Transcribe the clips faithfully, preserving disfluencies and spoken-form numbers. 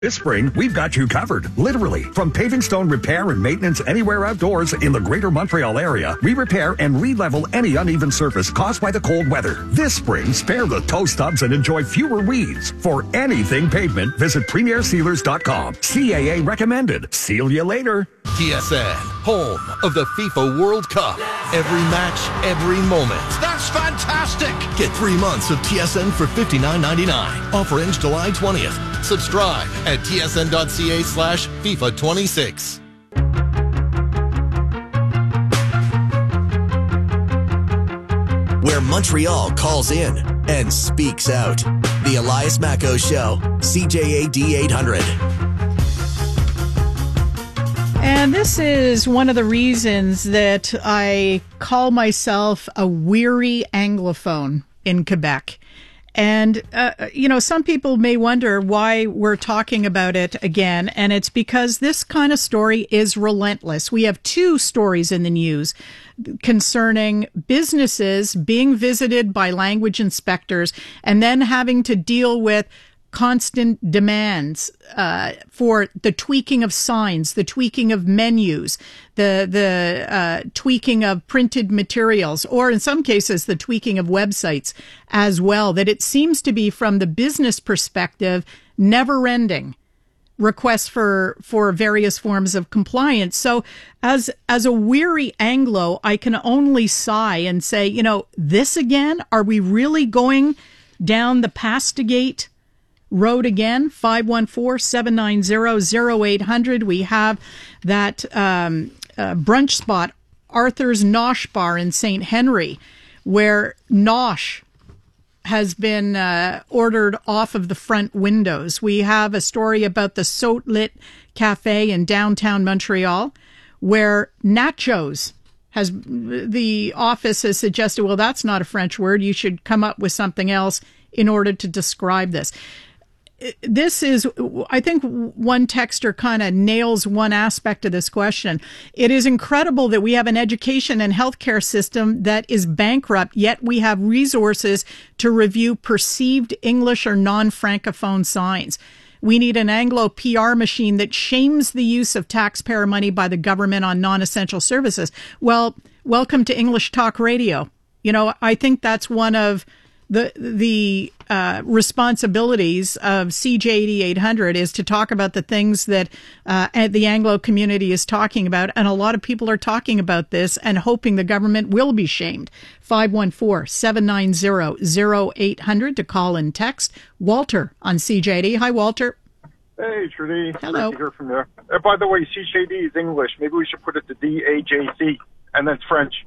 This spring, we've got you covered, literally. From paving stone repair and maintenance anywhere outdoors in the greater Montreal area, we repair and re-level any uneven surface caused by the cold weather. This spring, spare the toe stubs and enjoy fewer weeds. For anything pavement, visit premier sealers dot com. C A A recommended. Seal you later. T S N, home of the FIFA World Cup. Every match, every moment. That's fantastic! Get three months of T S N for fifty-nine ninety-nine. Offer ends July twentieth. Subscribe at tsn.ca slash FIFA 26. Where Montreal calls in and speaks out. The Elias Macco Show, C J A D eight hundred. And this is one of the reasons that I call myself a weary Anglophone in Quebec. And, uh, you know, some people may wonder why we're talking about it again. And it's because this kind of story is relentless. We have two stories in the news concerning businesses being visited by language inspectors and then having to deal with constant demands uh, for the tweaking of signs, the tweaking of menus, the the uh, tweaking of printed materials, or in some cases, the tweaking of websites as well, that it seems to be, from the business perspective, never-ending requests for for various forms of compliance. So as as a weary Anglo, I can only sigh and say, you know, this again? Are we really going down the Pastigate road again? Five one four, seven nine zero, zero eight hundred. We have that um, uh, brunch spot, Arthur's Nosh Bar in Saint Henry, where Nosh has been uh, ordered off of the front windows. We have a story about the Saut Lit Cafe in downtown Montreal, where nachos has, the office has suggested, well, that's not a French word. You should come up with something else in order to describe this. This is, I think one texter kind of nails one aspect of this question. It is incredible that we have an education and healthcare system that is bankrupt, yet we have resources to review perceived English or non-Francophone signs. We need an Anglo P R machine that shames the use of taxpayer money by the government on non-essential services. Well, welcome to English Talk Radio. You know, I think that's one of the the uh, responsibilities of C J eighty-eight hundred is to talk about the things that uh, the Anglo community is talking about. And a lot of people are talking about this and hoping the government will be shamed. five one four, seven nine zero, zero eight hundred to call and text. Walter on C J D. Hi, Walter. Hey, Trudy. Hello. Great to hear from you. Uh, by the way, C J D is English. Maybe we should put it to D A J C, and then it's French.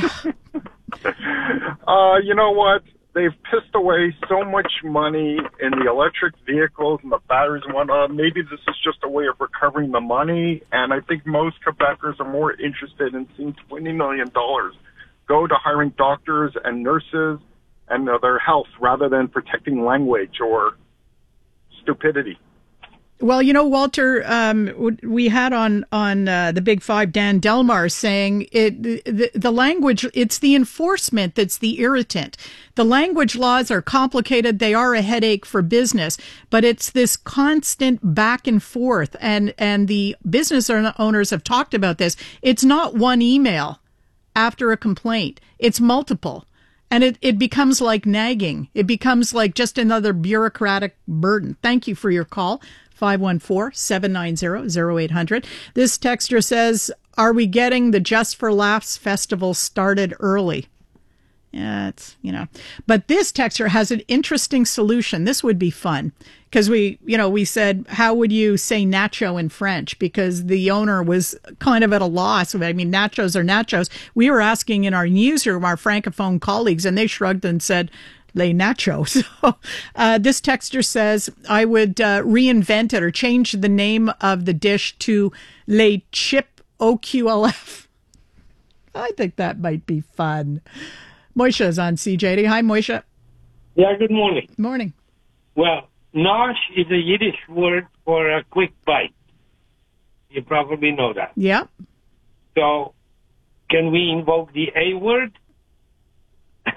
uh, you know what? They've pissed away so much money in the electric vehicles and the batteries and whatnot. Maybe this is just a way of recovering the money, and I think most Quebecers are more interested in seeing twenty million dollars go to hiring doctors and nurses and uh, their health rather than protecting language or stupidity. Well, you know, Walter, um, we had on on uh, the Big Five Dan Delmar saying it the, the language, it's the enforcement that's the irritant. The language laws are complicated. They are a headache for business, but it's this constant back and forth. And, and the business owners have talked about this. It's not one email after a complaint. It's multiple. And it, it becomes like nagging. It becomes like just another bureaucratic burden. Thank you for your call. five one four, seven nine zero, zero eight hundred. This texter says, are we getting the Just for Laughs festival started early? Yeah, it's, you know. But this texter has an interesting solution. This would be fun. Because we, you know, we said, how would you say nacho in French? Because the owner was kind of at a loss. I mean, nachos are nachos. We were asking in our newsroom, our Francophone colleagues, and they shrugged and said, les nachos. So, uh, this texter says, I would uh, reinvent it or change the name of the dish to les chip O Q L F. I think that might be fun. Moisha is on C J D. Hi, Moisha. Yeah, good morning. Morning. Well, nosh is a Yiddish word for a quick bite. You probably know that. Yeah. So, can we invoke the A word?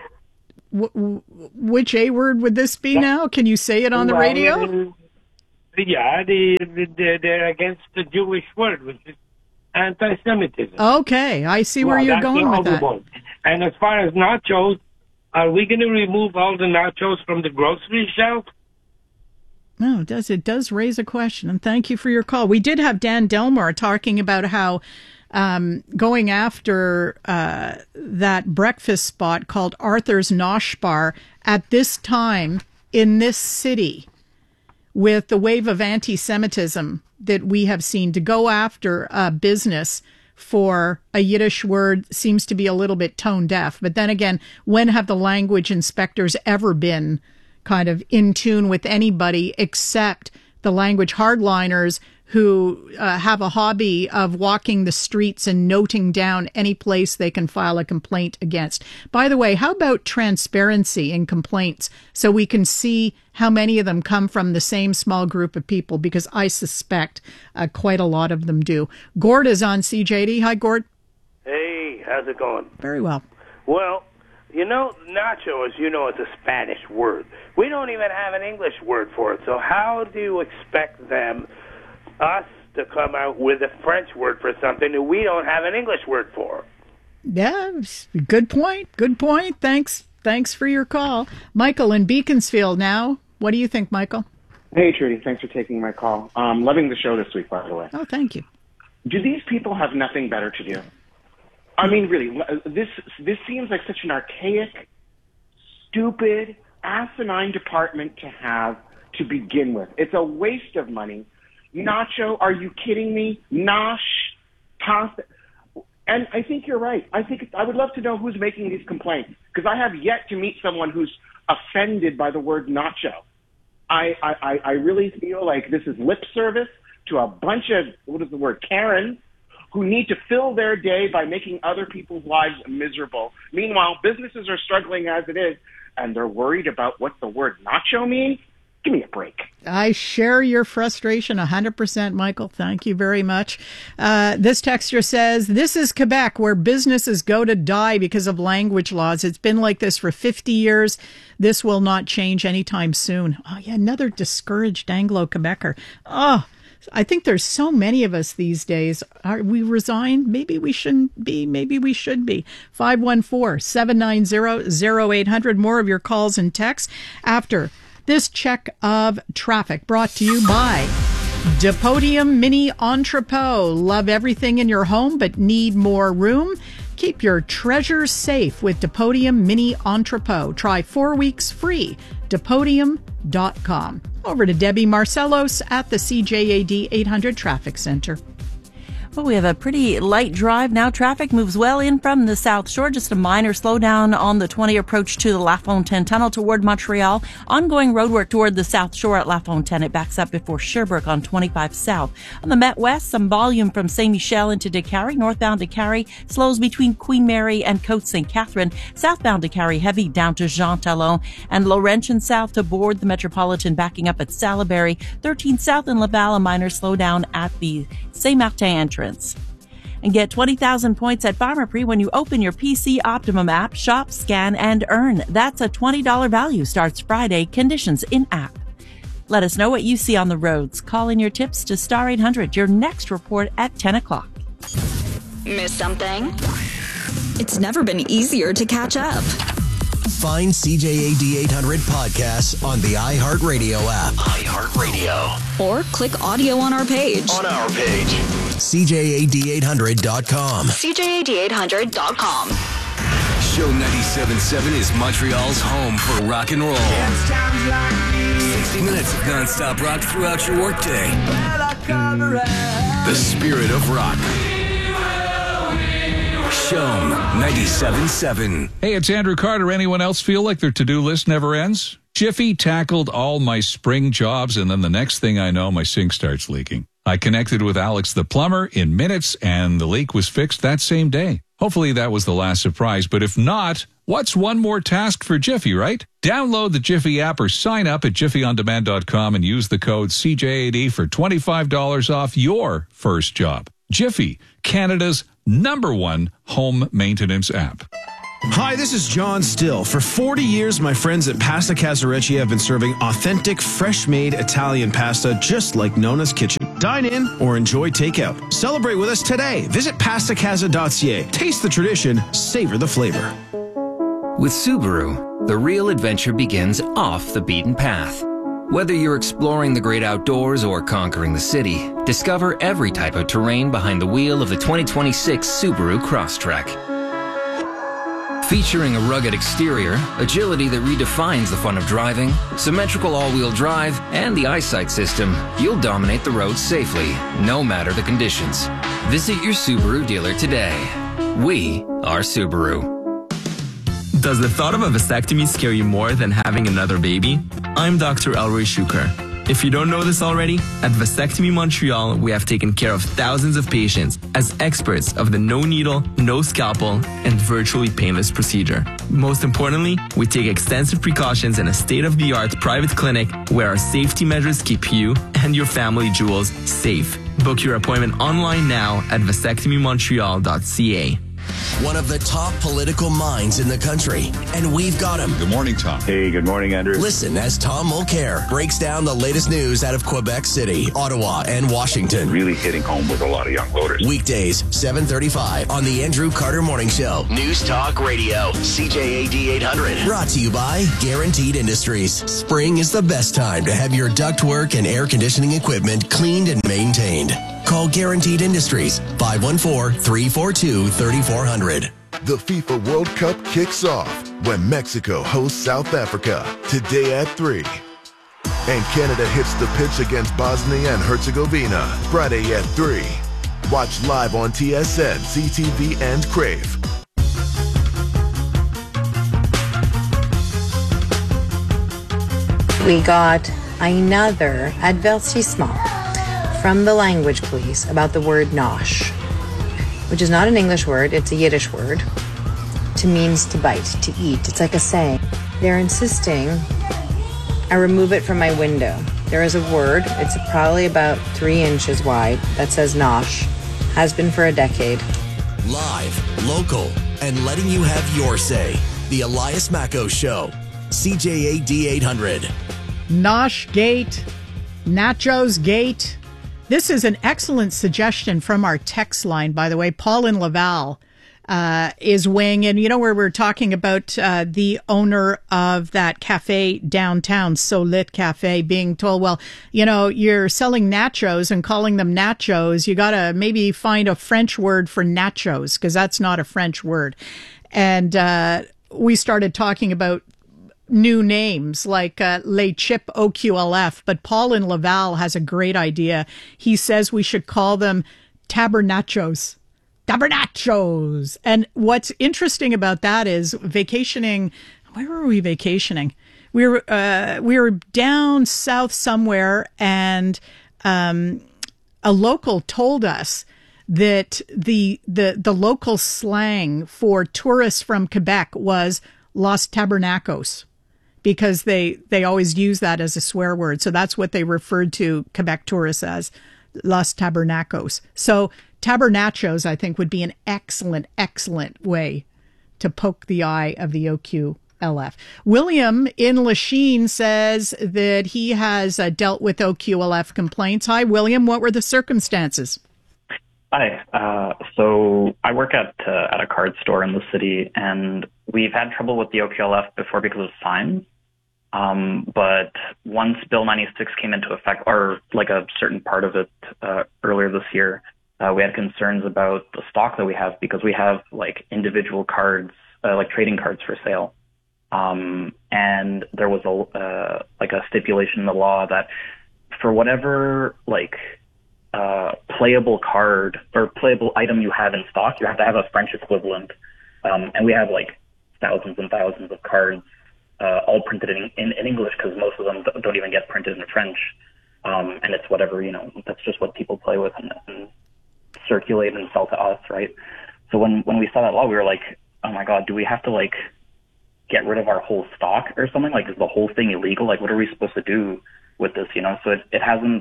W- w- which A word would this be now? Can you say it on the well, radio? yeah, they, they, they're against the Jewish word, which is anti-Semitism. Okay, I see where Well, you're that's going the with other that. one. And as far as nachos, are we going to remove all the nachos from the grocery shelf? No, it does. It does raise a question, and thank you for your call. We did have Dan Delmore talking about how um, going after uh, that breakfast spot called Arthur's Nosh Bar at this time in this city, with the wave of anti-Semitism that we have seen, to go after a business for a Yiddish word seems to be a little bit tone deaf. But then again, when have the language inspectors ever been kind of in tune with anybody except the language hardliners who uh, have a hobby of walking the streets and noting down any place they can file a complaint against? By the way, how about transparency in complaints so we can see how many of them come from the same small group of people? Because I suspect uh, quite a lot of them do. Gord is on C J D. Hi, Gord. Hey, how's it going? Very well. Well, you know, nacho, as you know, is a Spanish word. We don't even have an English word for it. So how do you expect them, us, to come out with a French word for something that we don't have an English word for? Yeah, good point. Good point. Thanks. Thanks for your call. Michael in Beaconsfield now. What do you think, Michael? Hey, Trudy. Thanks for taking my call. Um, loving the show this week, by the way. Oh, thank you. Do these people have nothing better to do? I mean, really, this this seems like such an archaic, stupid, asinine department to have to begin with. It's a waste of money. Nacho, are you kidding me? Nosh, pasta. And I think you're right. I think I would love to know who's making these complaints, because I have yet to meet someone who's offended by the word nacho. I, I, I really feel like this is lip service to a bunch of, what is the word, Karens, who need to fill their day by making other people's lives miserable. Meanwhile, businesses are struggling as it is, and they're worried about what the word nacho means. Give me a break. I share your frustration one hundred percent, Michael. Thank you very much. Uh, this texter says, this is Quebec, where businesses go to die because of language laws. It's been like this for fifty years. This will not change anytime soon. Oh, yeah, another discouraged Anglo-Quebecer. Oh, I think there's so many of us these days. Are we resigned? Maybe we shouldn't be. Maybe we should be. five one four, seven nine zero, zero eight hundred. More of your calls and texts after this check of traffic, brought to you by Depodium Mini Entrepot. Love everything in your home but need more room? Keep your treasures safe with Depodium Mini Entrepot. Try four weeks free. Depodium dot com. Over to Debbie Marcellos at the C J A D eight hundred Traffic Center. Well, we have a pretty light drive now. Traffic moves well in from the South Shore. Just a minor slowdown on the twenty approach to the La Fontaine Tunnel toward Montreal. Ongoing roadwork toward the South Shore at La Fontaine. It backs up before Sherbrooke on twenty-five South. On the Met West, some volume from Saint Michel into Décarie. Northbound Décarie slows between Queen Mary and Côte Saint Catherine. Southbound Décarie heavy down to Jean Talon. And Laurentian south to board the Metropolitan, backing up at Salaberry. thirteen South in Laval, a minor slowdown at the Saint Martin entrance. And get twenty thousand points at Pharmaprix when you open your P C Optimum app, shop, scan, and earn. That's a twenty dollars value. Starts Friday. Conditions in app. Let us know what you see on the roads. Call in your tips to Star eight hundred. Your next report at ten o'clock. Miss something? It's never been easier to catch up. Find C J A D eight hundred podcasts on the iHeartRadio app. iHeartRadio. Or click audio on our page. On our page. C J A D eight hundred dot com. C J A D eight hundred dot com. Show ninety-seven point seven is Montreal's home for rock and roll. sixty minutes of non-stop rock throughout your workday. The spirit of rock. Show ninety-seven point seven. Hey, it's Andrew Carter. Anyone else feel like their to-do list never ends? Jiffy tackled all my spring jobs, and then the next thing I know, my sink starts leaking. I connected with Alex the plumber in minutes, and the leak was fixed that same day. Hopefully that was the last surprise, but if not, what's one more task for Jiffy, right? Download the Jiffy app or sign up at jiffy on demand dot com and use the code C J A D for twenty-five dollars off your first job. Jiffy, Canada's number one home maintenance app. Hi, this is John Still. For forty years, my friends at Pasta Casarecci have been serving authentic, fresh-made Italian pasta just like Nona's Kitchen. Dine in or enjoy takeout. Celebrate with us today. Visit pasta casa dot c a. Taste the tradition, savor the flavor. With Subaru, the real adventure begins off the beaten path. Whether you're exploring the great outdoors or conquering the city, discover every type of terrain behind the wheel of the twenty twenty-six Subaru Crosstrek. Featuring a rugged exterior, agility that redefines the fun of driving, symmetrical all-wheel drive, and the eyesight system, you'll dominate the roads safely, no matter the conditions. Visit your Subaru dealer today. We are Subaru. Does the thought of a vasectomy scare you more than having another baby? I'm Doctor Elroy Shuker. If you don't know this already, at Vasectomy Montreal, we have taken care of thousands of patients as experts of the no needle, no scalpel, and virtually painless procedure. Most importantly, we take extensive precautions in a state-of-the-art private clinic where our safety measures keep you and your family jewels safe. Book your appointment online now at vasectomy montreal dot c a. One of the top political minds in the country, and we've got him. Good morning, Tom. Hey, good morning, Andrew. Listen as Tom Mulcair breaks down the latest news out of Quebec City, Ottawa, and Washington. Really hitting home with a lot of young voters. Weekdays, seven thirty-five on the Andrew Carter Morning Show. News Talk Radio, C J A D eight hundred. Brought to you by Guaranteed Industries. Spring is the best time to have your ductwork and air conditioning equipment cleaned and maintained. Call Guaranteed Industries, five one four, three four two, three four zero zero. The FIFA World Cup kicks off when Mexico hosts South Africa today at three. And Canada hits the pitch against Bosnia and Herzegovina Friday at three. Watch live on T S N, C T V, and Crave. We got another avertissement from the language police about the word nosh, which is not an English word, it's a Yiddish word. To means to bite, to eat. It's like a saying. They're insisting I remove it from my window. There is a word, it's probably about three inches wide, that says nosh. Has been for a decade. Live, local, and letting you have your say. The Elias Macco Show. C J A D eight hundred. Nosh Gate, Nachos Gate. This is an excellent suggestion from our text line, by the way. Paul in Laval uh, is weighing in. You know, where we're talking about uh, the owner of that cafe downtown, So Lit Cafe, being told, well, you know, you're selling nachos and calling them nachos. You got to maybe find a French word for nachos, because that's not a French word. And uh, we started talking about new names like uh, Le Chip O Q L F, but Paul in Laval has a great idea. He says we should call them Tabernachos. Tabernachos. And what's interesting about that is vacationing. Where were we vacationing? We were uh, we were down south somewhere, and um, a local told us that the the the local slang for tourists from Quebec was Los Tabernacos, because they, they always use that as a swear word. So that's what they referred to Quebec tourists as, Los Tabernacos. So Tabernachos, I think, would be an excellent, excellent way to poke the eye of the O Q L F. William in Lachine says that he has uh, dealt with O Q L F complaints. Hi, William. What were the circumstances? Hi. Uh, so I work at uh, at a card store in the city, and we've had trouble with the O Q L F before because of fines. Um, but once Bill ninety-six came into effect, or like a certain part of it uh, earlier this year, uh, we had concerns about the stock that we have, because we have like individual cards, uh, like trading cards for sale. Um, and there was a uh, like a stipulation in the law that for whatever like uh, playable card or playable item you have in stock, you have to have a French equivalent. Um, and we have like thousands and thousands of cards, uh, all printed in, in, in English, because most of them don't even get printed in French. Um, and it's whatever, you know, that's just what people play with and, and circulate and sell to us, right? So when, when we saw that law, we were like, oh my God, do we have to like get rid of our whole stock or something? Like, is the whole thing illegal? Like, what are we supposed to do with this, you know? So it, it hasn't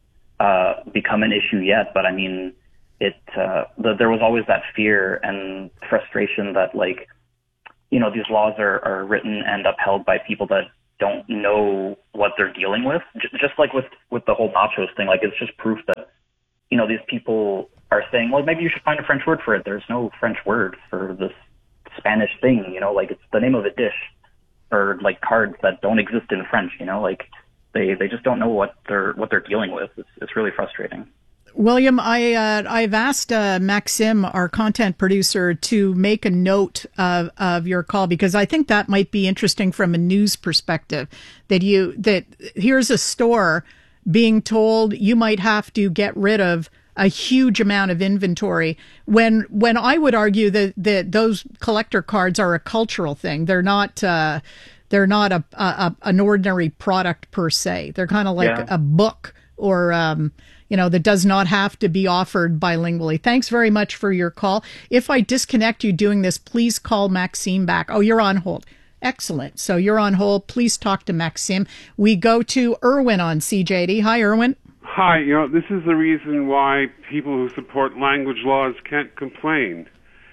uh, become an issue yet, but I mean, it, uh, the, there was always that fear and frustration that like, you know, these laws are, are written and upheld by people that don't know what they're dealing with. J- just like with, with the whole nachos thing, like it's just proof that, you know, these people are saying, well, maybe you should find a French word for it. There's no French word for this Spanish thing, you know, like it's the name of a dish, or like cards that don't exist in French, you know, like they, they just don't know what they're, what they're dealing with. It's, it's really frustrating. William, I, uh, I've asked uh, Maxim, our content producer, to make a note of, of your call, because I think that might be interesting from a news perspective, that you, that here's a store being told you might have to get rid of a huge amount of inventory, when when I would argue that, that those collector cards are a cultural thing. They're not uh, they're not a, a an ordinary product per se. They're kind of like Yeah. a book, or um, you know, that does not have to be offered bilingually. Thanks very much for your call. If I disconnect you doing this, please call Maxime back. Oh, you're on hold. Excellent. So you're on hold. Please talk to Maxime. We go to Erwin on C J D. Hi, Erwin. Hi, you know, this is the reason why people who support language laws can't complain.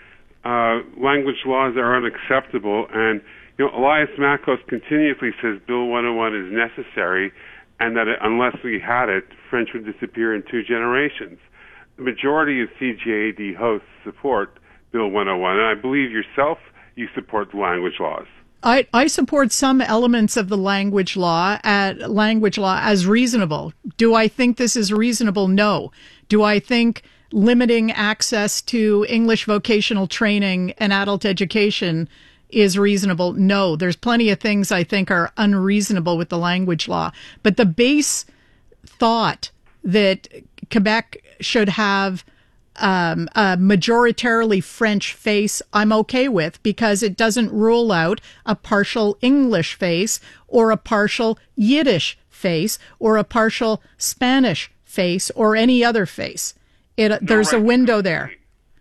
Uh, language laws are unacceptable, and, you know, Elias Makos continuously says Bill one oh one is necessary, and that it, unless we had it, French would disappear in two generations. The majority of C J A D hosts support Bill one oh one, and I believe yourself, you support the language laws. I, I support some elements of the language law at language law as reasonable. Do I think this is reasonable? No. Do I think limiting access to English vocational training and adult education is reasonable? No. There's plenty of things I think are unreasonable with the language law. But the base thought that Quebec should have Um, a majoritarily French face, I'm okay with, because it doesn't rule out a partial English face, or a partial Yiddish face, or a partial Spanish face, or any other face. It, No there's right a window there.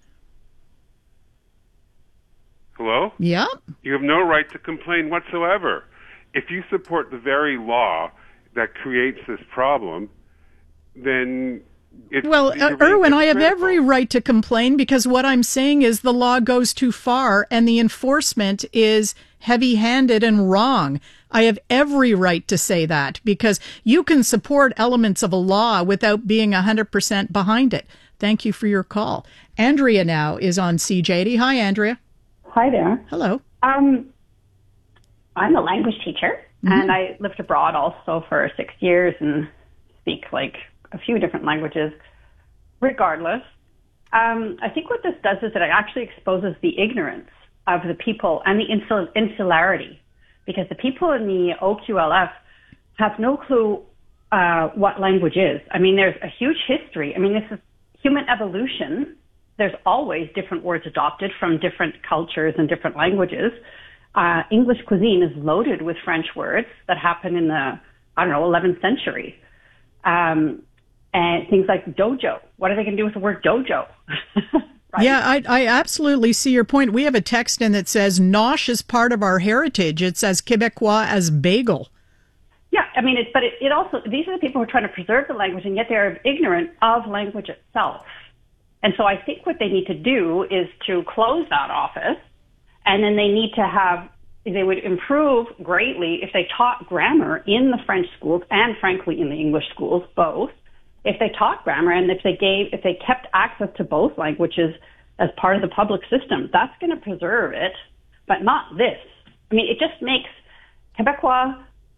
Hello? Yeah. You have no right to complain whatsoever. If you support the very law that creates this problem, then it's... Well, uh, Erwin, I have every right to complain, because what I'm saying is the law goes too far and the enforcement is heavy-handed and wrong. I have every right to say that, because you can support elements of a law without being one hundred percent behind it. Thank you for your call. Andrea now is on C J D. Hi, Andrea. Hi there. Hello. Um, I'm a language teacher, Mhm. and I lived abroad also for six years and speak like a few different languages. Regardless, um, I think what this does is that it actually exposes the ignorance of the people and the insul- insularity, because the people in the O Q L F have no clue uh, what language is. I mean, there's a huge history. I mean, this is human evolution. There's always different words adopted from different cultures and different languages. Uh, English cuisine is loaded with French words that happened in the, I don't know, eleventh century. Um, and things like dojo. What are they going to do with the word dojo? Right. Yeah, I, I absolutely see your point. We have a text in that says nosh is part of our heritage. It's as Quebecois as bagel. Yeah, I mean, it, but it, it also, these are the people who are trying to preserve the language, and yet they're ignorant of language itself. And so I think what they need to do is to close that office, and then they need to have, they would improve greatly if they taught grammar in the French schools and, frankly, in the English schools, both. If they taught grammar and if they gave, if they kept access to both languages as part of the public system, that's going to preserve it, but not this. I mean, it just makes Quebecois,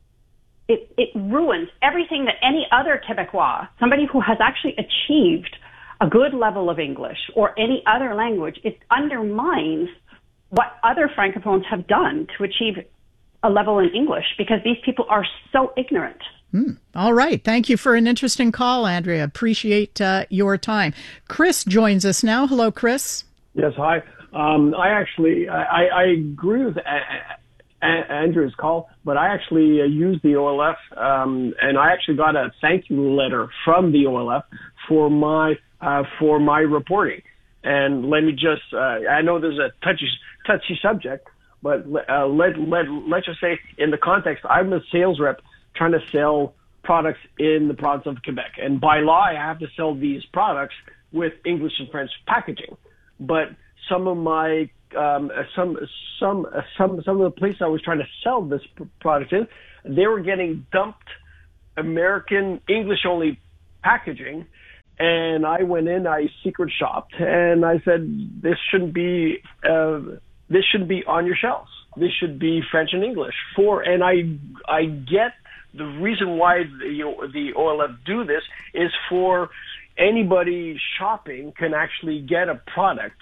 it, it ruins everything that any other Quebecois, somebody who has actually achieved a good level of English or any other language, it undermines what other Francophones have done to achieve a level in English, because these people are so ignorant. Hmm. All right. Thank you for an interesting call, Andrea. Appreciate uh, your time. Chris joins us now. Hello, Chris. Yes, hi. Um, I actually, I, I agree with a- a- Andrew's call, but I actually uh, use the O L F, um, and I actually got a thank you letter from the O L F for my uh, for my reporting. And let me just, uh, I know there's a touchy touchy subject, but uh, let let let's just say in the context, I'm a sales rep trying to sell products in the province of Quebec. And by law, I have to sell these products with English and French packaging. But some of my um, some some some some of the places I was trying to sell this product in, they were getting dumped American English only packaging, and I went in, I secret shopped, and I said this shouldn't be uh, this shouldn't be on your shelves. This should be French and English. For and I I get the reason why the, you know, the O L F do this is for anybody shopping can actually get a product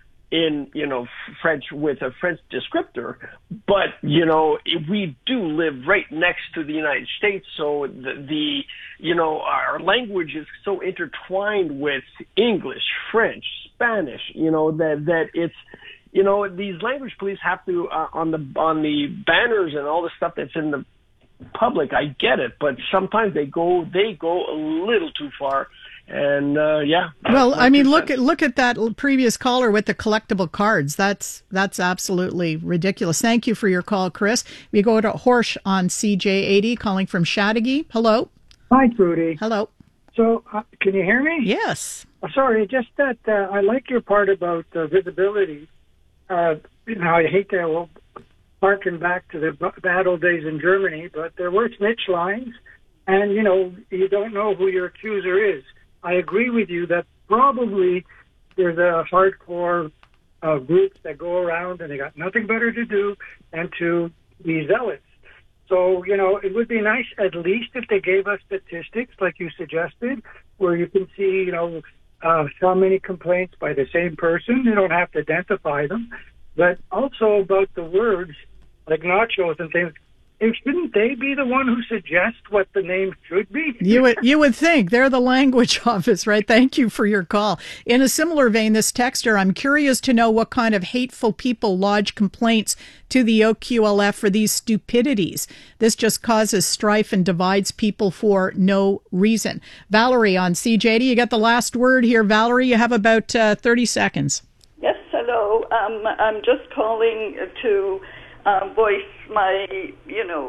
in, you know, French with a French descriptor. But, you know, we do live right next to the United States. So the, the you know, our language is so intertwined with English, French, Spanish, you know, that, that it's, you know, these language police have to, uh, on the, on the banners and all the stuff that's in the public, I get it, but sometimes they go, they go a little too far. And uh, yeah. Well, I mean, look at look at that previous caller with the collectible cards. That's that's absolutely ridiculous. Thank you for your call, Chris. We go to Horsch on C J eighty, calling from Chateauguay. Hello. Hi, Trudy. Hello. So, uh, can you hear me? Yes. Uh, sorry, just that uh, I like your part about uh, visibility. Uh, you know, I hate to well, harken back to the b- bad old days in Germany, but there were snitch lines, and you know, you don't know who your accuser is. I agree with you that probably there's a hardcore uh, groups that go around and they got nothing better to do than to be zealots. So, you know, it would be nice at least if they gave us statistics like you suggested, where you can see, you know, uh, so many complaints by the same person. You don't have to identify them. But also about the words, like nachos and things, shouldn't they be the one who suggests what the name should be? You would you would think they're the language office, right? Thank you for your call. In a similar vein, this texter, I'm curious to know what kind of hateful people lodge complaints to the O Q L F for these stupidities. This just causes strife and divides people for no reason. Valerie on C J D, you got the last word here. Valerie, you have about uh, thirty seconds. Yes, hello. Um, I'm just calling to Uh, voice my, you know,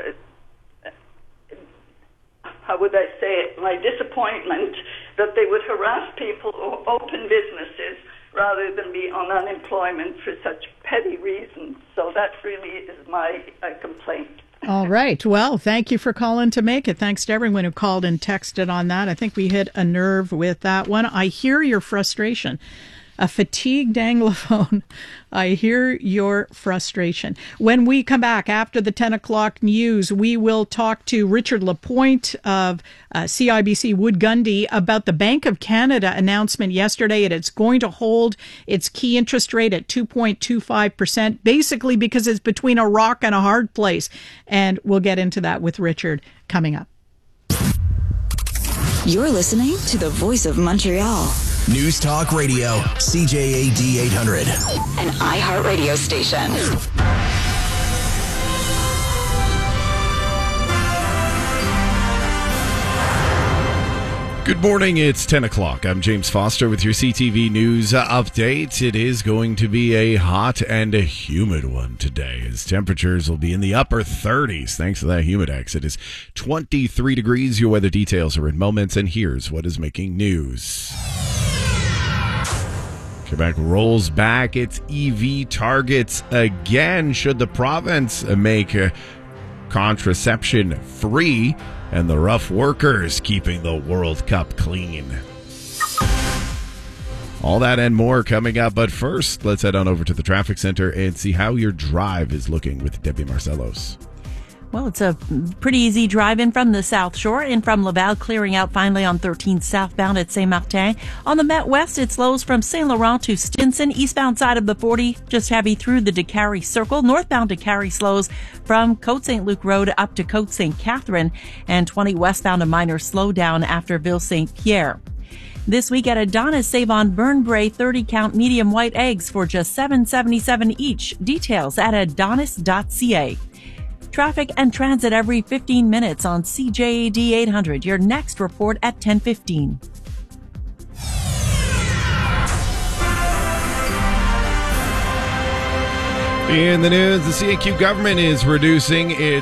uh, how would I say it, my disappointment that they would harass people who open businesses rather than be on unemployment for such petty reasons. So that really is my uh, complaint. All right. Well, thank you for calling to make it. Thanks to everyone who called and texted on that. I think we hit a nerve with that one. I hear your frustration. A fatigued Anglophone. I hear your frustration. When we come back after the ten o'clock news, we will talk to Richard Lapointe of uh, C I B C Wood Gundy about the Bank of Canada announcement yesterday. And it's going to hold its key interest rate at two point two five percent, basically because it's between a rock and a hard place. And we'll get into that with Richard coming up. You're listening to the Voice of Montreal. News Talk Radio, C J A D eight hundred. An iHeartRadio station. Good morning, it's ten o'clock. I'm James Foster with your C T V News update. It is going to be a hot and a humid one today, as temperatures will be in the upper thirties thanks to that humidex. It is twenty-three degrees. Your weather details are in moments, and here's what is making news. Quebec rolls back its E V targets again. Should the province make contraception free and the rough workers keeping the World Cup clean? All that and more coming up. But first, let's head on over to the traffic center and see how your drive is looking with Debbie Marcellos. Well, it's a pretty easy drive in from the South Shore, in from Laval, clearing out finally on thirteen southbound at Saint-Martin. On the Met West, it slows from Saint Laurent to Stinson, eastbound side of the forty, just heavy through the DeCarry Circle. Northbound DeCarry slows from Côte Saint Luc Road up to Côte Saint Catherine, and twenty westbound a minor slowdown after Ville Saint Pierre. This week at Adonis, save on Burnbrae thirty count medium white eggs for just seven seventy-seven each. Details at adonis dot c a. Traffic and transit every fifteen minutes on C J A D eight hundred. Your next report at ten fifteen. In the news, the C A Q government is reducing its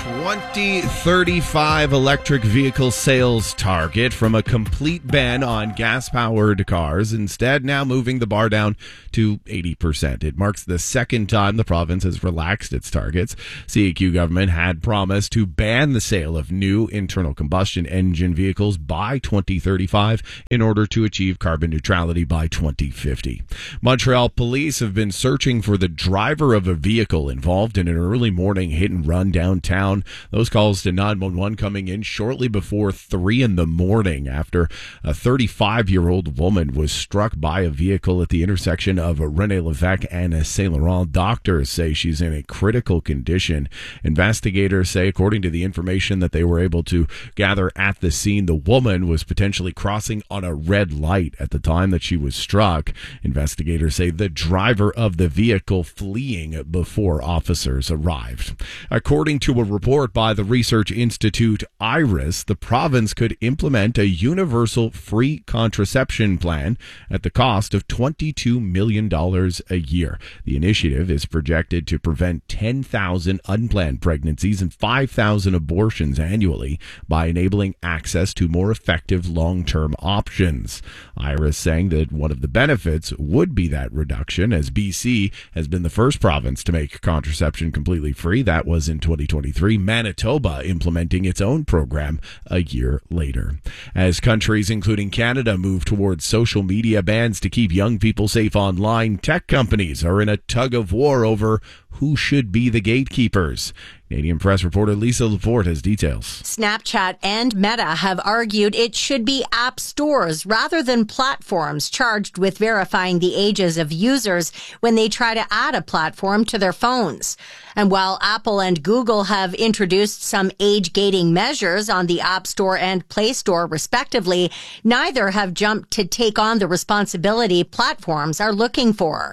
twenty thirty-five electric vehicle sales target from a complete ban on gas-powered cars, instead now moving the bar down to eighty percent. It marks the second time the province has relaxed its targets. C A Q government had promised to ban the sale of new internal combustion engine vehicles by twenty thirty-five in order to achieve carbon neutrality by twenty fifty. Montreal police have been searching for the driver of a vehicle involved in an early morning hit and run downtown. Those calls to nine one one coming in shortly before three in the morning after a thirty-five-year-old woman was struck by a vehicle at the intersection of René Lévesque and Saint Laurent. Doctors say she's in a critical condition. Investigators say, according to the information that they were able to gather at the scene, the woman was potentially crossing on a red light at the time that she was struck. Investigators say the driver of the vehicle fleeing before officers arrived. According to a report by the research institute IRIS, the province could implement a universal free contraception plan at the cost of twenty-two million dollars a year. The initiative is projected to prevent ten thousand unplanned pregnancies and five thousand abortions annually by enabling access to more effective long-term options. IRIS saying that one of the benefits would be that reduction, as B C has been the first province to make contraception completely free. That was in twenty twenty-three. Manitoba implementing its own program a year later. As countries, including Canada, move towards social media bans to keep young people safe online, tech companies are in a tug of war over who should be the gatekeepers. Canadian Press reporter Lisa Laporte has details. Snapchat and Meta have argued it should be app stores rather than platforms charged with verifying the ages of users when they try to add a platform to their phones. And while Apple and Google have introduced some age-gating measures on the App Store and Play Store, respectively, neither have jumped to take on the responsibility platforms are looking for.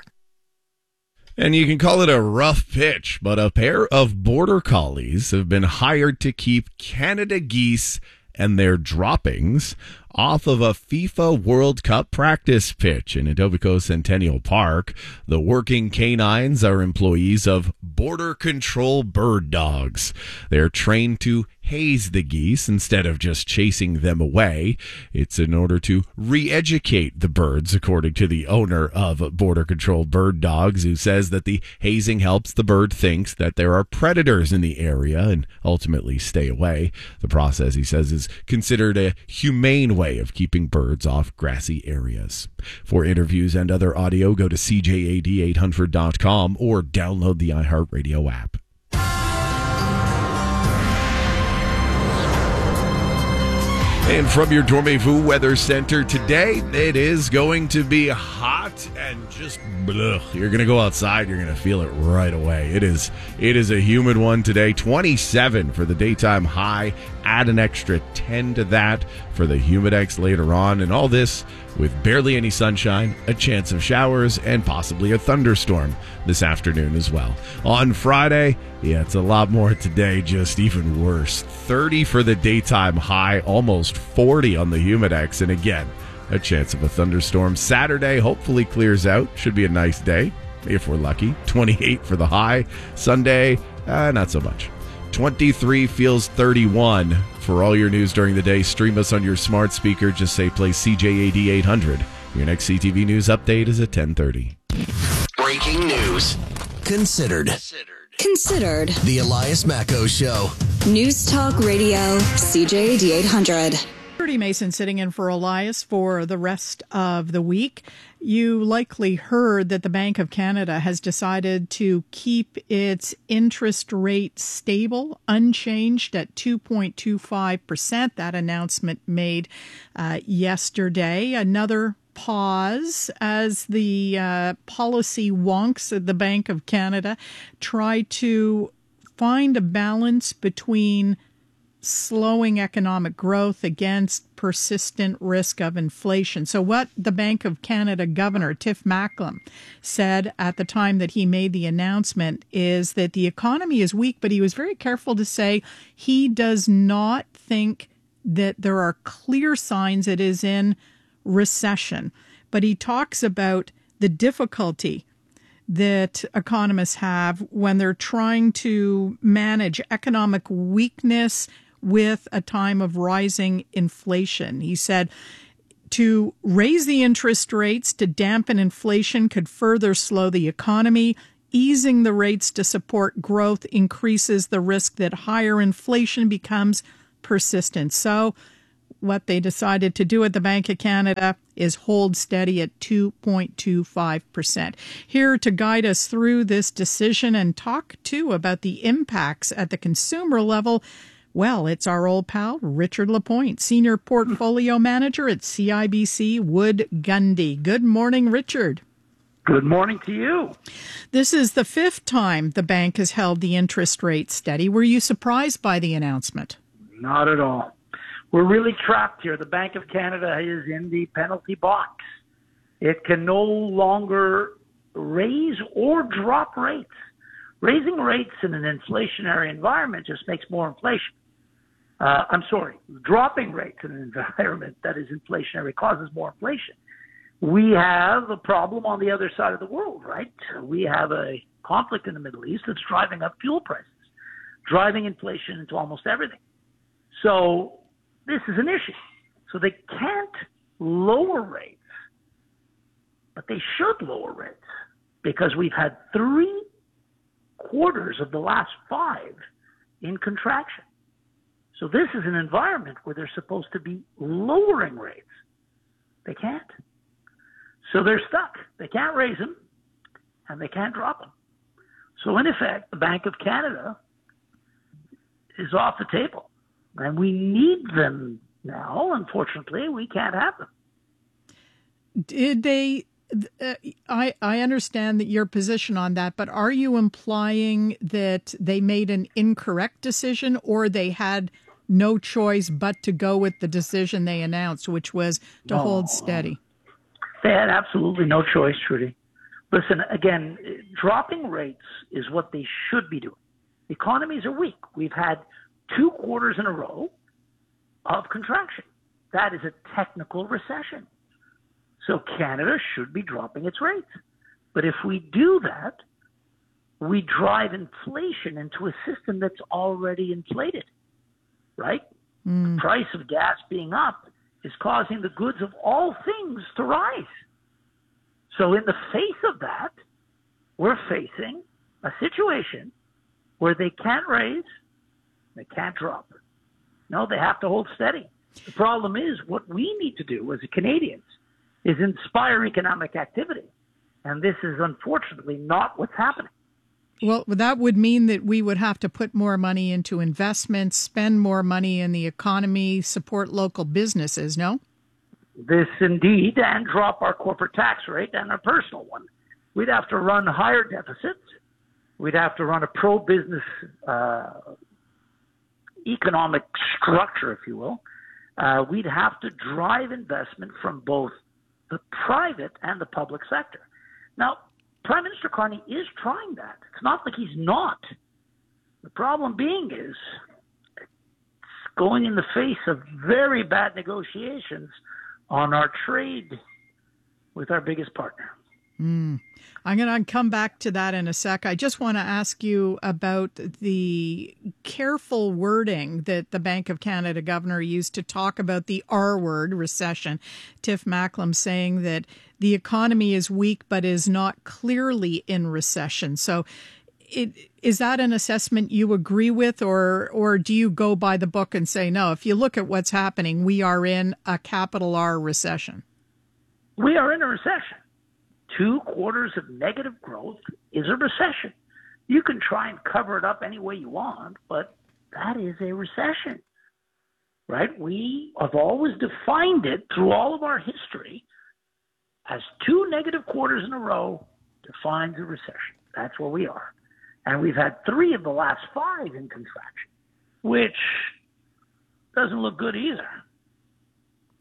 And you can call it a rough pitch, but a pair of border collies have been hired to keep Canada geese and their droppings off of a FIFA World Cup practice pitch in Etobicoke Centennial Park. The working canines are employees of Border Control Bird Dogs. They're trained to haze the geese instead of just chasing them away. It's in order to re-educate the birds, according to the owner of Border Control Bird Dogs, who says that the hazing helps the bird think that there are predators in the area and ultimately stay away. The process, he says, is considered a humane way of keeping birds off grassy areas. For interviews and other audio, go to C J A D eight hundred dot com or download the iHeartRadio app. And from your Dormez-vous Weather Center today, it is going to be hot and just blech. You're going to go outside, you're going to feel it right away. It is it is a humid one today. twenty-seven for the daytime high. Add an extra ten to that for the humidex later on. And all this with barely any sunshine, a chance of showers, and possibly a thunderstorm this afternoon as well. On Friday, yeah, it's a lot more today, just even worse. thirty for the daytime high, almost forty on the humidex, and again, a chance of a thunderstorm. Saturday hopefully clears out. Should be a nice day, if we're lucky. twenty-eight for the high. Sunday, uh, not so much. twenty-three feels thirty-one. For all your news during the day, stream us on your smart speaker. Just say play C J A D eight hundred. Your next C T V News update is at ten thirty. Breaking news. Considered. Considered. The Elias Macco Show. News Talk Radio, C J A D eight hundred. Rudy Mason sitting in for Elias for the rest of the week. You likely heard that the Bank of Canada has decided to keep its interest rate stable, unchanged at two point two five percent. That announcement made uh, yesterday. Another pause as the uh, policy wonks at the Bank of Canada try to find a balance between slowing economic growth against persistent risk of inflation. So what the Bank of Canada Governor Tiff Macklem said at the time that he made the announcement is that the economy is weak, but he was very careful to say he does not think that there are clear signs it is in recession. But he talks about the difficulty that economists have when they're trying to manage economic weakness with a time of rising inflation. He said, to raise the interest rates to dampen inflation could further slow the economy. Easing the rates to support growth increases the risk that higher inflation becomes persistent. So what they decided to do at the Bank of Canada is hold steady at two point two five percent. Here to guide us through this decision and talk, too, about the impacts at the consumer level, well, it's our old pal, Richard Lapointe, Senior Portfolio Manager at C I B C Wood Gundy. Good morning, Richard. Good morning to you. This is the fifth time the bank has held the interest rate steady. Were you surprised by the announcement? Not at all. We're really trapped here. The Bank of Canada is in the penalty box. It can no longer raise or drop rates. Raising rates in an inflationary environment just makes more inflation. Uh, I'm sorry, dropping rates in an environment that is inflationary causes more inflation. We have a problem on the other side of the world, right? We have a conflict in the Middle East that's driving up fuel prices, driving inflation into almost everything. So this is an issue. So they can't lower rates, but they should lower rates because we've had three quarters of the last five in contraction. So this is an environment where they're supposed to be lowering rates. They can't. So they're stuck. They can't raise them, and they can't drop them. So in effect, the Bank of Canada is off the table, and we need them now. Unfortunately, we can't have them. Did they? Uh, I I understand that your position on that, but are you implying that they made an incorrect decision, or they had no choice but to go with the decision they announced, which was to no. hold steady? They had absolutely no choice, Trudy. Listen, again, dropping rates is what they should be doing. The economies are weak. We've had two quarters in a row of contraction. That is a technical recession. So Canada should be dropping its rates. But if we do that, we drive inflation into a system that's already inflated, right? Mm. The price of gas being up is causing the goods of all things to rise. So in the face of that, we're facing a situation where they can't raise, they can't drop. No, they have to hold steady. The problem is what we need to do as Canadians is inspire economic activity. And this is unfortunately not what's happening. Well, that would mean that we would have to put more money into investments, spend more money in the economy, support local businesses, no? This indeed, and drop our corporate tax rate and our personal one. We'd have to run higher deficits. We'd have to run a pro-business uh, economic structure, if you will. Uh, we'd have to drive investment from both the private and the public sector. Now, Prime Minister Carney is trying that. It's not like he's not. The problem being is it's going in the face of very bad negotiations on our trade with our biggest partner. Mm. I'm going to come back to that in a sec. I just want to ask you about the careful wording that the Bank of Canada governor used to talk about the R word, recession. Tiff Macklem saying that the economy is weak but is not clearly in recession. So it, is that an assessment you agree with, or or do you go by the book and say, no, if you look at what's happening, we are in a capital R recession? We are in a recession. Two quarters of negative growth is a recession. You can try and cover it up any way you want, but that is a recession, right? We have always defined it through all of our history as two negative quarters in a row defines a recession. That's where we are. And we've had three of the last five in contraction, which doesn't look good either.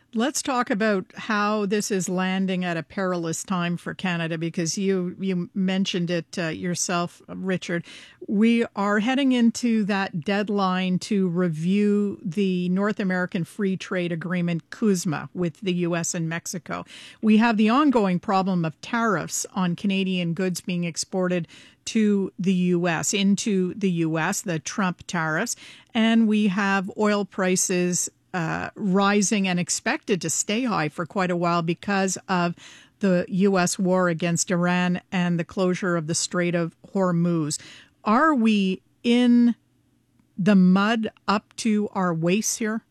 Let's talk about how this is landing at a perilous time for Canada, because you you mentioned it uh, yourself, Richard. We are heading into that deadline to review the North American Free Trade Agreement, CUSMA, with the U S and Mexico. We have the ongoing problem of tariffs on Canadian goods being exported to the U S, into the U S, the Trump tariffs, and we have oil prices Uh, rising and expected to stay high for quite a while because of the U S war against Iran and the closure of the Strait of Hormuz. Are we in the mud up to our waists here?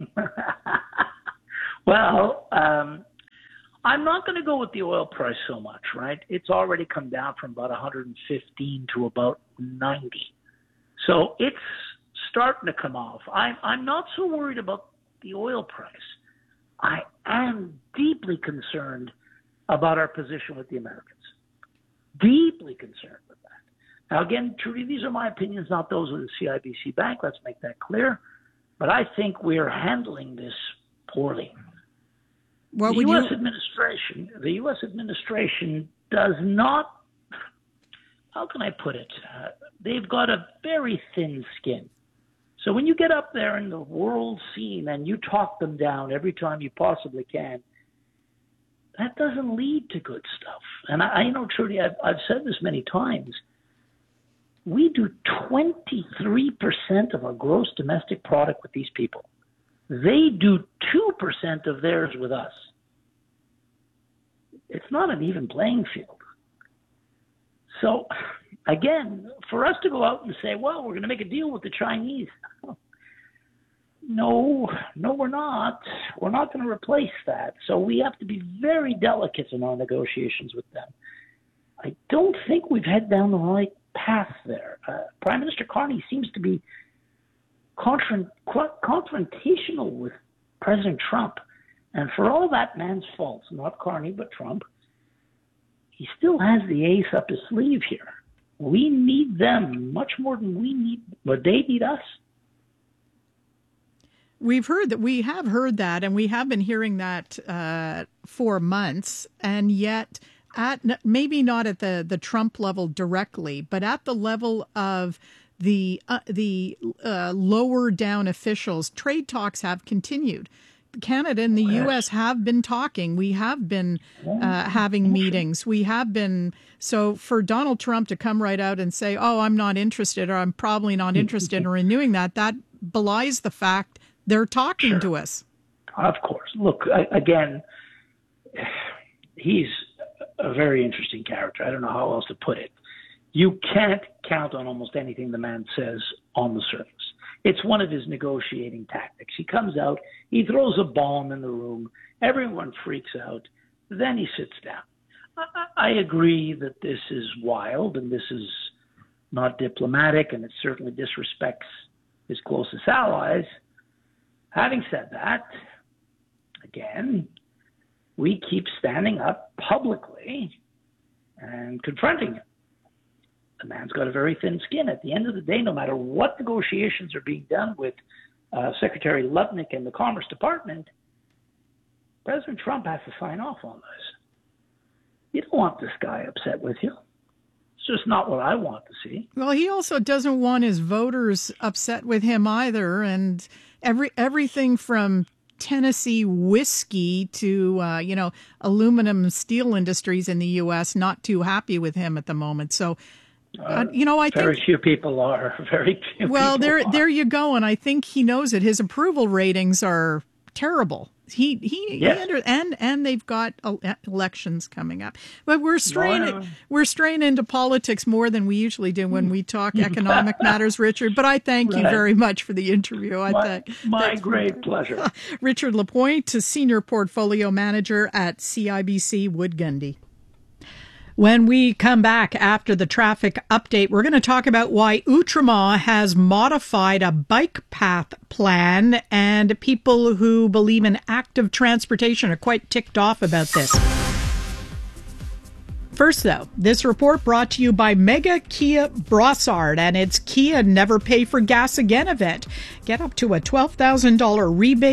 Well, um, I'm not going to go with the oil price so much, right? It's already come down from about one hundred fifteen to about ninety. So it's starting to come off. I'm, I'm not so worried about the oil price. I am deeply concerned about our position with the Americans. Deeply concerned with that. Now, again, Trudy, these are my opinions, not those of the C I B C Bank. Let's make that clear. But I think we are handling this poorly. What the would U S you... administration, the U S administration does not, how can I put it? Uh, they've got a very thin skin. So when you get up there in the world scene and you talk them down every time you possibly can, that doesn't lead to good stuff. And I, I know, Trudy, I've, I've said this many times. We do twenty-three percent of our gross domestic product with these people. They do two percent of theirs with us. It's not an even playing field. So, again, for us to go out and say, well, we're going to make a deal with the Chinese. No, no, we're not. We're not going to replace that. So we have to be very delicate in our negotiations with them. I don't think we've head down the right path there. Uh, Prime Minister Carney seems to be confront- confrontational with President Trump. And for all that man's faults, not Carney, but Trump, he still has the ace up his sleeve here. We need them much more than we need, but they need us. We've heard that, we have heard that, and we have been hearing that uh, for months, and yet at maybe not at the, the Trump level directly, but at the level of the uh, the uh, lower down officials, trade talks have continued. Canada and the U S have been talking. We have been uh, having meetings. We have been. So for Donald Trump to come right out and say, oh, I'm not interested, or I'm probably not interested in renewing that, that belies the fact they're talking Sure. to us. Of course. Look, I, again, he's a very interesting character. I don't know how else to put it. You can't count on almost anything the man says on the surface. It's one of his negotiating tactics. He comes out, he throws a bomb in the room, everyone freaks out, then he sits down. I, I agree that this is wild and this is not diplomatic, and it certainly disrespects his closest allies. Having said that, again, we keep standing up publicly and confronting him. The man's got a very thin skin. At the end of the day, no matter what negotiations are being done with uh, Secretary Lutnick and the Commerce Department, President Trump has to sign off on this. You don't want this guy upset with you. It's just not what I want to see. Well, he also doesn't want his voters upset with him either. And every everything from Tennessee whiskey to, uh, you know, aluminum and steel industries in the U S not too happy with him at the moment. So, uh, you know, I very think... few people are. Very few Well, people there, are. there you go. And I think he knows it. His approval ratings are terrible. He he, Yes. he under, and and they've got el- elections coming up. But we're straying No, no. we're straying into politics more than we usually do when we talk economic matters, Richard. But I thank you Right. very much for the interview. I My, thank my thanks- great pleasure. Richard Lapointe, Senior Portfolio Manager at C I B C Wood Gundy. When we come back after the traffic update, we're going to talk about why Outremont has modified a bike path plan, and people who believe in active transportation are quite ticked off about this. First, though, this report brought to you by Mega Kia Brossard and its Kia Never Pay for Gas Again event. Get up to a twelve thousand dollars rebate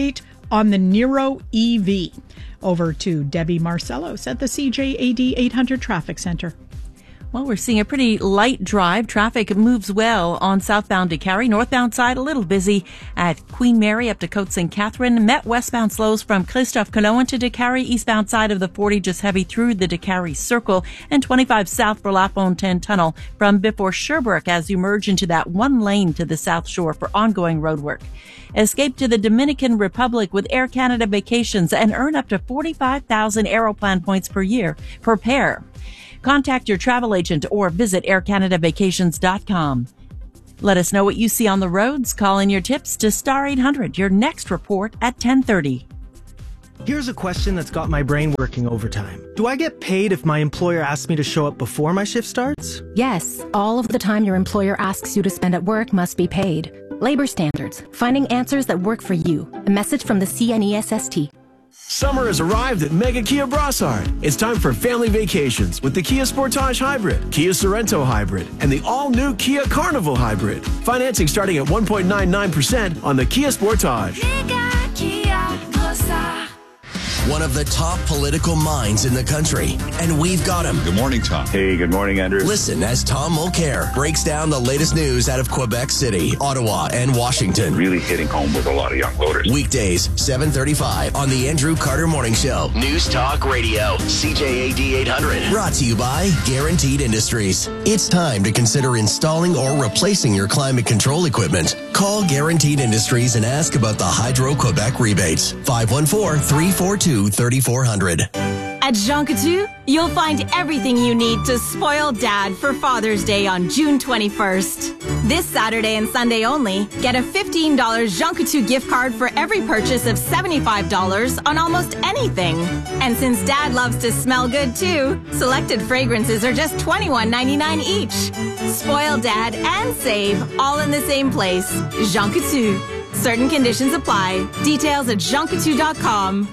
on the Niro E V. Over to Debbie Marcellos at the C J A D eight hundred Traffic Center. Well, we're seeing a pretty light drive. Traffic moves well on southbound to Carey. Northbound side, a little busy at Queen Mary up to Côte Saint Catherine. Met westbound slows from Christophe Colomb to DeCarey. Eastbound side of the forty, just heavy through the DeCarey Circle. And twenty-five south for La Fontaine Tunnel from before Sherbrooke as you merge into that one lane to the South Shore for ongoing road work. Escape to the Dominican Republic with Air Canada Vacations and earn up to forty-five thousand Aeroplan points per year per pair. Contact your travel agent or visit air canada vacations dot com. Let us know what you see on the roads. Call in your tips to star eight hundred. Your next report at ten thirty. Here's a question that's got my brain working overtime. Do I get paid if my employer asks me to show up before my shift starts? Yes, all of the time your employer asks you to spend at work must be paid. Labor standards, finding answers that work for you. A message from the C N E S S T. Summer has arrived at Mega Kia Brossard. It's time for family vacations with the Kia Sportage Hybrid, Kia Sorento Hybrid, and the all-new Kia Carnival Hybrid. Financing starting at one point nine nine percent on the Kia Sportage. Mega Kia Brossard. One of the top political minds in the country, and we've got him. Good morning, Tom. Hey, good morning, Andrew. Listen as Tom Mulcair breaks down the latest news out of Quebec City, Ottawa, and Washington. Really hitting home with a lot of young voters. Weekdays, seven thirty-five on the Andrew Carter Morning Show. News Talk Radio, C J A D eight hundred. Brought to you by Guaranteed Industries. It's time to consider installing or replacing your climate control equipment. Call Guaranteed Industries and ask about the Hydro-Quebec rebates. five one four, three four two, three four zero zero. At Jean Coutu, you'll find everything you need to spoil Dad for Father's Day on June twenty-first. This Saturday and Sunday only, get a fifteen dollars Jean Coutu gift card for every purchase of seventy-five dollars on almost anything. And since Dad loves to smell good too, selected fragrances are just twenty-one ninety-nine each. Spoil Dad and save all in the same place. Jean Coutu. Certain conditions apply. Details at jean coutu dot com.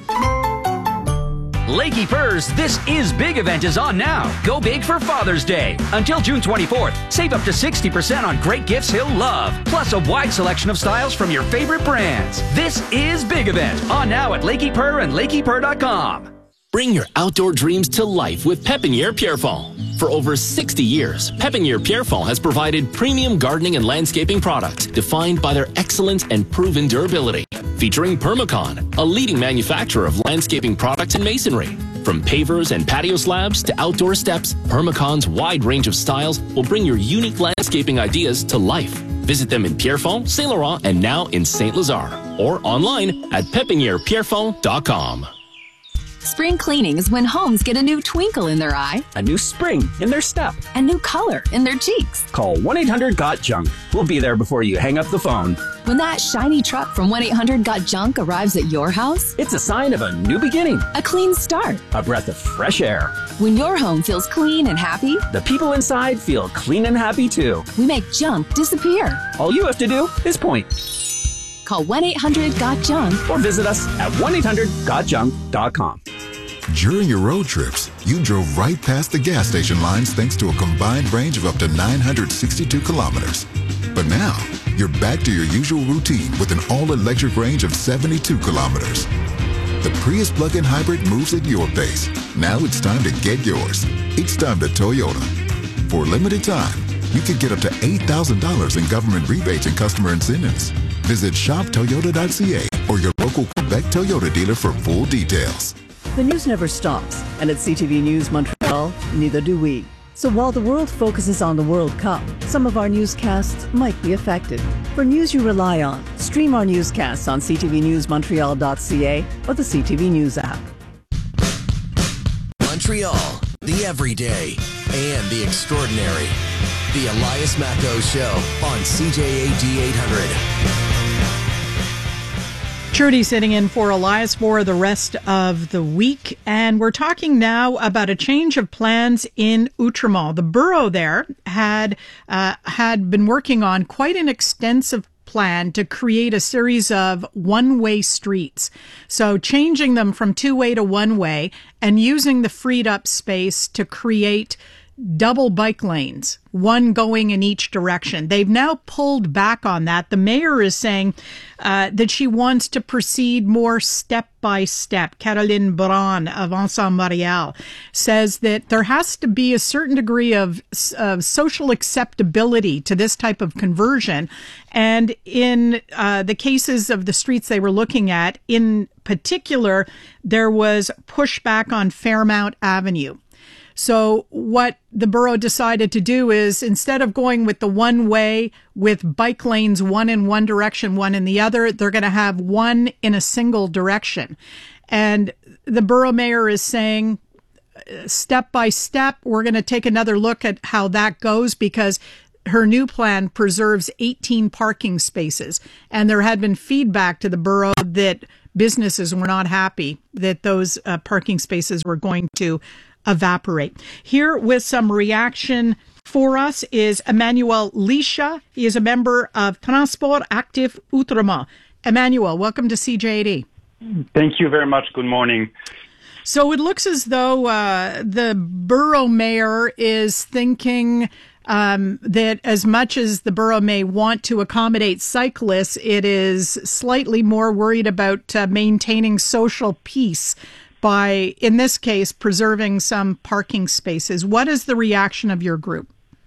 Lakey Furs, this is big event is on now. Go big for Father's Day. Until June twenty-fourth, save up to sixty percent on great gifts he'll love. Plus a wide selection of styles from your favorite brands. This is big event on now at Lakey Fur and lakey fur dot com. Bring your outdoor dreams to life with Pépinière Pierrefonds. For over sixty years, Pépinière Pierrefonds has provided premium gardening and landscaping products defined by their excellence and proven durability. Featuring Permacon, a leading manufacturer of landscaping products and masonry. From pavers and patio slabs to outdoor steps, Permacon's wide range of styles will bring your unique landscaping ideas to life. Visit them in Pierrefonds, Saint Laurent, and now in Saint Lazare. Or online at pépinière pierrefonds dot com. Spring cleaning is when homes get a new twinkle in their eye, a new spring in their step, a new color in their cheeks. Call one eight hundred got junk. We'll be there before you hang up the phone. When that shiny truck from one eight hundred got junk arrives at your house, it's a sign of a new beginning, a clean start, a breath of fresh air. When your home feels clean and happy, the people inside feel clean and happy too. We make junk disappear. All you have to do is point. Call one eight hundred got junk or visit us at one eight hundred got junk dot com. During your road trips, you drove right past the gas station lines thanks to a combined range of up to nine hundred sixty-two kilometers. But now, you're back to your usual routine with an all-electric range of seventy-two kilometers. The Prius plug-in hybrid moves at your pace. Now it's time to get yours. It's time to Toyota. For a limited time, you can get up to eight thousand dollars in government rebates and customer incentives. Visit shop toyota dot c a or your local Quebec Toyota dealer for full details. The news never stops, and at C T V News Montreal, neither do we. So while the world focuses on the World Cup, some of our newscasts might be affected. For news you rely on, stream our newscasts on c t v news montreal dot c a or the C T V News app. Montreal, the everyday and the extraordinary. The Elias Macco Show on C J A D eight hundred. Trudy sitting in for Elias for the rest of the week. And we're talking now about a change of plans in Outremont. The borough there had uh, had been working on quite an extensive plan to create a series of one-way streets. So changing them from two-way to one-way and using the freed up space to create double bike lanes, one going in each direction. They've now pulled back on that. The mayor is saying uh, that she wants to proceed more step by step. Caroline Braun of Ensemble Montréal says that there has to be a certain degree of, of social acceptability to this type of conversion. And in uh, the cases of the streets they were looking at, in particular, there was pushback on Fairmount Avenue. So what the borough decided to do is, instead of going with the one way with bike lanes, one in one direction, one in the other, they're going to have one in a single direction. And the borough mayor is saying, step by step, we're going to take another look at how that goes, because her new plan preserves eighteen parking spaces. And there had been feedback to the borough that businesses were not happy that those uh, parking spaces were going to evaporate. Here with some reaction for us is Emmanuel Lisha. He is a member of Transport Actif Outremont. Emmanuel, welcome to C J A D. Thank you very much. Good morning. So it looks as though uh, the borough mayor is thinking um, that as much as the borough may want to accommodate cyclists, it is slightly more worried about uh, maintaining social peace by, in this case, preserving some parking spaces. What is the reaction of your group?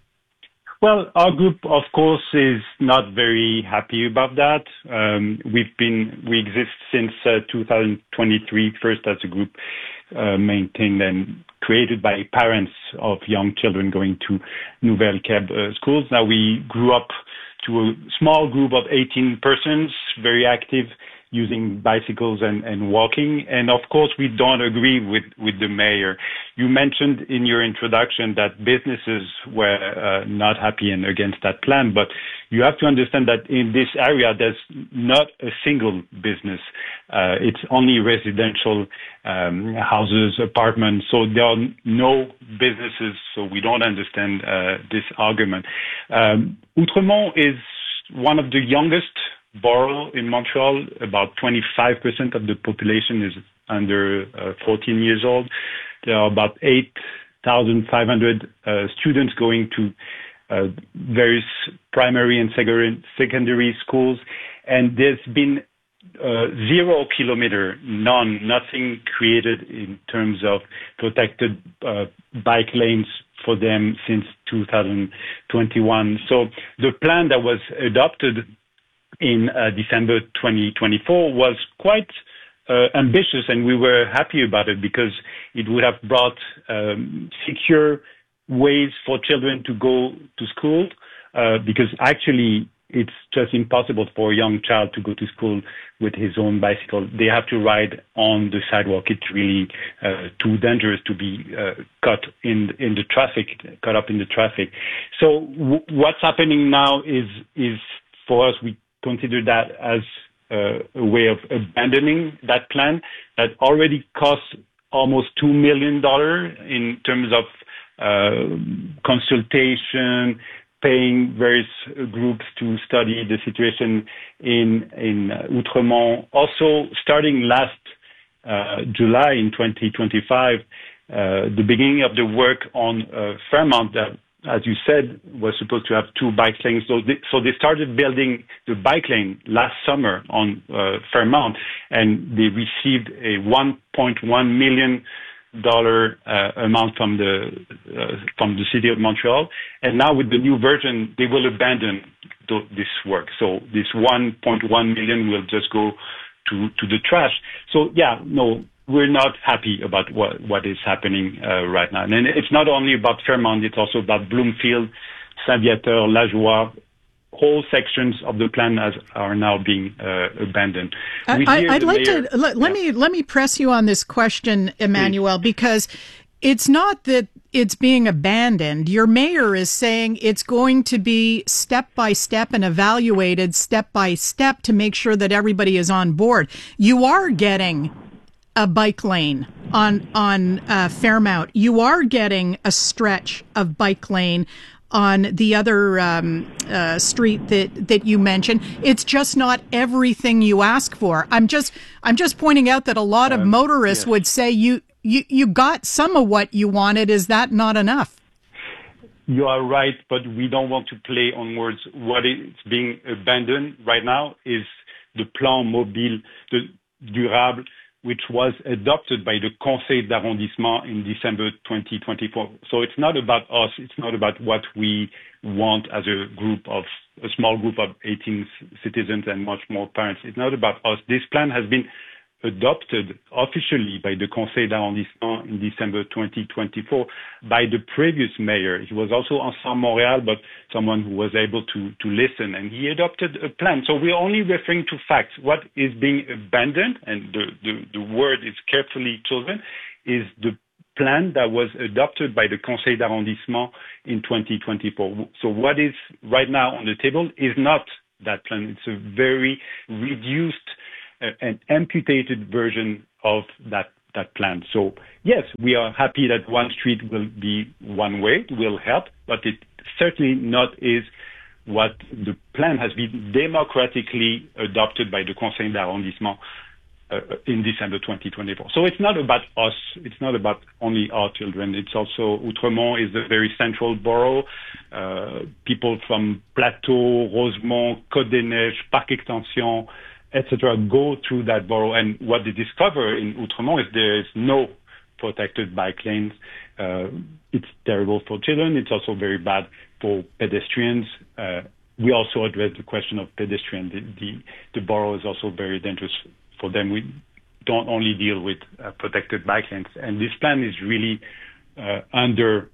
Well, our group, of course, is not very happy about that. Um, we've been, we exist since uh, two thousand twenty-three, first as a group uh, maintained and created by parents of young children going to Nouvelle Cab uh, schools. Now we grew up to a small group of eighteen persons, very active, using bicycles and, and walking. And of course, we don't agree with, with the mayor. You mentioned in your introduction that businesses were uh, not happy and against that plan, but you have to understand that in this area, there's not a single business. Uh, it's only residential um, houses, apartments. So there are no businesses. So we don't understand uh, this argument. Um, Outremont is one of the youngest borough in Montreal. About twenty-five percent of the population is under uh, fourteen years old. There are about eight thousand five hundred uh, students going to uh, various primary and secondary schools. And there's been uh, zero kilometer, none, nothing created in terms of protected uh, bike lanes for them since two thousand twenty-one. So the plan that was adopted in uh, December twenty twenty-four was quite uh, ambitious, and we were happy about it because it would have brought um, secure ways for children to go to school, uh, because actually it's just impossible for a young child to go to school with his own bicycle. They have to ride on the sidewalk. It's really uh, too dangerous to be uh, caught in in the traffic, caught up in the traffic. So w- what's happening now is is for us, we consider that as uh, a way of abandoning that plan that already cost almost two million dollars in terms of uh, consultation, paying various groups to study the situation in, in Outremont. Also, starting last uh, July in twenty twenty-five, uh, the beginning of the work on uh, Fairmount that, as you said, was supposed to have two bike lanes. So they, so they started building the bike lane last summer on uh, Fairmount, and they received a one point one million dollars uh, amount from the uh, from the city of Montreal. And now with the new version, they will abandon th- this work. So this one point one million will just go to, to the trash. So yeah, no, we're not happy about what, what is happening uh, right now. And it's not only about Fairmount, it's also about Bloomfield, Saint-Viateur, La Joie. Whole sections of the plan as, are now being uh, abandoned. I, I'd like mayor, to, let, let yeah. me let me press you on this question, Emmanuel, Please. Because it's not that it's being abandoned. Your mayor is saying it's going to be step by step and evaluated step by step to make sure that everybody is on board. You are getting a bike lane on on uh, Fairmount. You are getting a stretch of bike lane on the other um, uh, street that that you mentioned. It's just not everything you ask for. I'm just I'm just pointing out that a lot of motorists um, yes. would say you, you you got some of what you wanted. Is that not enough? you are right, but we don't want to play on words. What is being abandoned right now is the Plan Mobile de Durable, which was adopted by the Conseil d'Arrondissement in December twenty twenty-four. So it's not about us. It's not about what we want as a group of, a small group of eighteen citizens and much more parents. It's not about us. This plan has been adopted officially by the Conseil d'Arrondissement in December twenty twenty-four by the previous mayor. He was also Ensemble Montréal, but someone who was able to, to listen, and he adopted a plan. So we're only referring to facts. What is being abandoned, and the, the, the word is carefully chosen, is the plan that was adopted by the Conseil d'Arrondissement in twenty twenty-four. So what is right now on the table is not that plan. It's a very reduced an amputated version of that, that plan. So yes, we are happy that one street will be one way, will help, but it certainly not is what the plan has been democratically adopted by the Conseil d'Arrondissement uh, in December twenty twenty-four. So it's not about us. It's not about only our children. It's also, Outremont is a very central borough. Uh, people from Plateau, Rosemont, Côte-des-Neiges, Parc Extension, et cetera, go through that borough. And what they discover in Outremont is there is no protected bike lanes. Uh, it's terrible for children. It's also very bad for pedestrians. Uh, we also address the question of pedestrians. The, the, the borough is also very dangerous for them. We don't only deal with uh, protected bike lanes. And this plan is really uh, under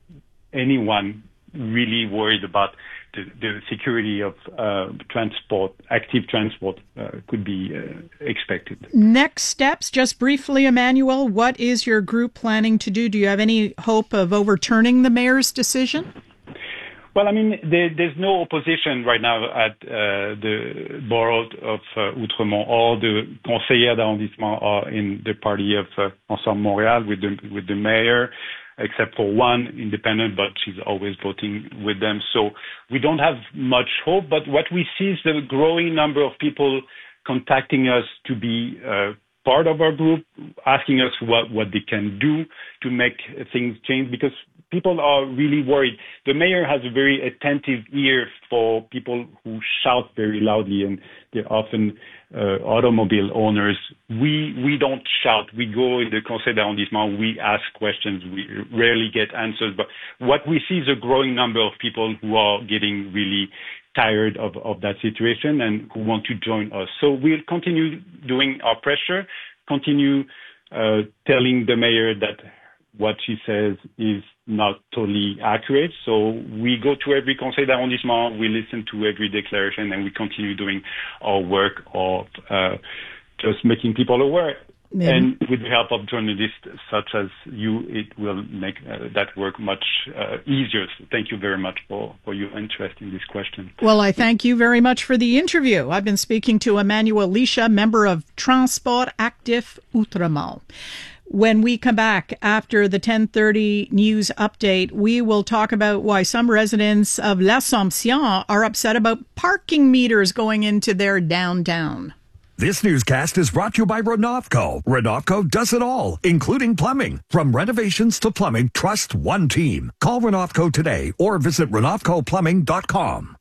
anyone really worried about the, the security of uh, transport, active transport uh, could be uh, expected. Next steps, just briefly, Emmanuel, what is your group planning to do? Do you have any hope of overturning the mayor's decision? Well, I mean, there, there's no opposition right now at uh, the borough of uh, Outremont. All the conseillers d'arrondissement are in the party of uh, Ensemble Montréal with the, with the mayor, except for one independent, but she's always voting with them. So we don't have much hope, but what we see is the growing number of people contacting us to be uh, part of our group, asking us what, what they can do to make things change, because people are really worried. The mayor has a very attentive ear for people who shout very loudly, and they're often uh, automobile owners. We we don't shout. We go in the Conseil d'Arrondissement. We ask questions. We rarely get answers. But what we see is a growing number of people who are getting really tired of, of that situation and who want to join us. So we'll continue doing our pressure, continue uh, telling the mayor that what she says is not totally accurate. So we go to every Conseil d'Arrondissement, we listen to every declaration, and we continue doing our work of uh, just making people aware. Mm-hmm. And with the help of journalists such as you, it will make uh, that work much uh, easier. So thank you very much for, for your interest in this question. Well, I thank you very much for the interview. I've been speaking to Emmanuel Lisha, member of Transport Actif Outremont. When we come back after the ten thirty news update, we will talk about why some residents of L'Assomption are upset about parking meters going into their downtown. This newscast is brought to you by Renovco. Renovco does it all, including plumbing. From renovations to plumbing, trust one team. Call Renovco today or visit renovco plumbing dot com.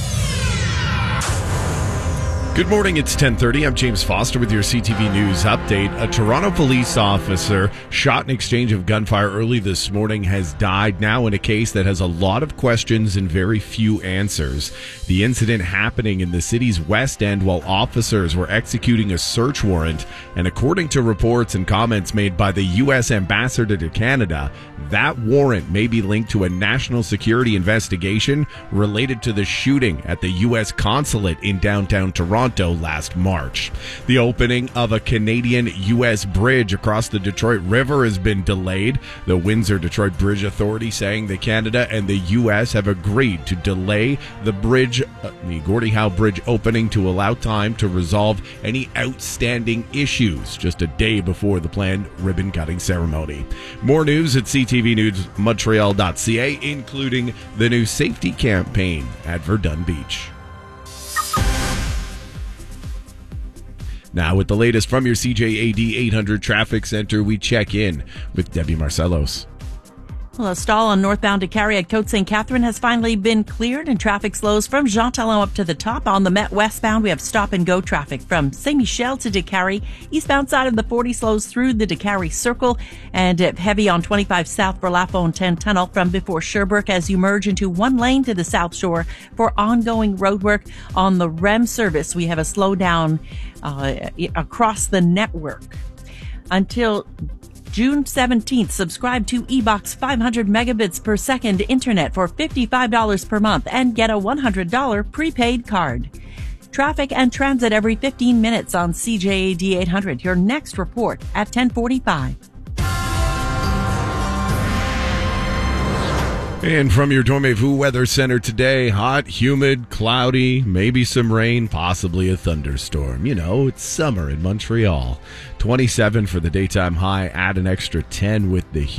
Good morning, it's ten thirty. I'm James Foster with your C T V News update. A Toronto police officer shot in exchange of gunfire early this morning has died now in a case that has a lot of questions and very few answers. The incident happening in the city's West End while officers were executing a search warrant, and according to reports and comments made by the U S ambassador to Canada, that warrant may be linked to a national security investigation related to the shooting at the U S consulate in downtown Toronto last March. The opening of a Canadian U S bridge across the Detroit River has been delayed. The Windsor-Detroit Bridge Authority saying that Canada and the U S have agreed to delay the bridge, uh, the Gordie Howe Bridge opening to allow time to resolve any outstanding issues just a day before the planned ribbon-cutting ceremony. More news at c t v news montreal dot c a, including the new safety campaign at Verdun Beach. Now, with the latest from your C J A D eight hundred Traffic Center, we check in with Debbie Marcellos. Well, a stall on northbound Décarie at Côte Saint Catherine has finally been cleared and traffic slows from Jean Talon up to the top. On the Met westbound, we have stop and go traffic from Saint Michel to Décarie. Eastbound side of the forty slows through the Décarie Circle, and heavy on twenty-five south for La Fontaine Tunnel from before Sherbrooke as you merge into one lane to the South Shore for ongoing roadwork. On the R E M service, we have a slowdown uh, across the network. Until June seventeenth, subscribe to eBox five hundred megabits per second internet for fifty-five dollars per month and get a one hundred dollars prepaid card. Traffic and transit every fifteen minutes on C J A D eight hundred. Your next report at ten forty-five. And from your Dormez-vous Weather Center today, hot, humid, cloudy, maybe some rain, possibly a thunderstorm. You know, it's summer in Montreal. twenty-seven for the daytime high, add an extra ten with the